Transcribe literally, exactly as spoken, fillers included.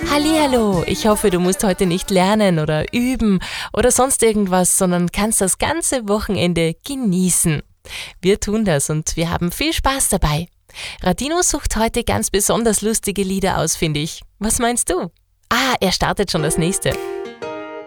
Hallihallo, ich hoffe, du musst heute nicht lernen oder üben oder sonst irgendwas, sondern kannst das ganze Wochenende genießen. Wir tun das und wir haben viel Spaß dabei. Radino sucht heute ganz besonders lustige Lieder aus, finde ich. Was meinst du? Ah, er startet schon das nächste.